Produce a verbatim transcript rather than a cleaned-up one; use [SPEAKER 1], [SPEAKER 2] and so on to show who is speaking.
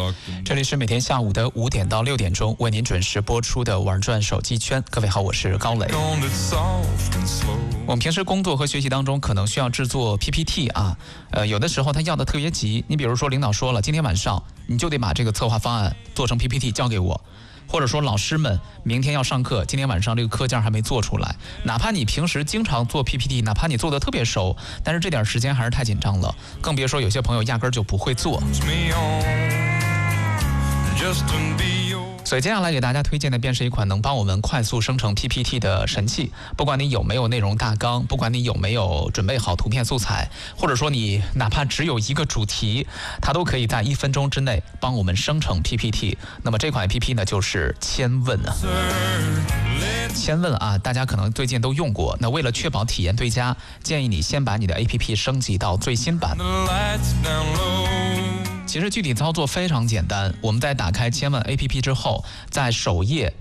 [SPEAKER 1] 这里是每天下午的五点到六点钟为您准时播出的玩转手机圈。各位好，我是高磊。我们平时工作和学习当中可能需要制作 P P T 啊，呃，有的时候他要的特别急。你比如说，领导说了，今天晚上你就得把这个策划方案做成 P P T 交给我。或者说老师们明天要上课，今天晚上这个课件还没做出来，哪怕你平时经常做 P P T， 哪怕你做的特别熟，但是这点时间还是太紧张了，更别说有些朋友压根儿就不会做。所以接下来给大家推荐的便是一款能帮我们快速生成 P P T 的神器。不管你有没有内容大纲，不管你有没有准备好图片素材，或者说你哪怕只有一个主题，它都可以在一分钟之内帮我们生成 P P T。那么这款 A P P 呢，就是千问啊。千问啊，大家可能最近都用过。那为了确保体验对佳，建议你先把你的 A P P 升级到最新版。其实具体操作非常简单，我们在打开千问 A P P 之后，在首页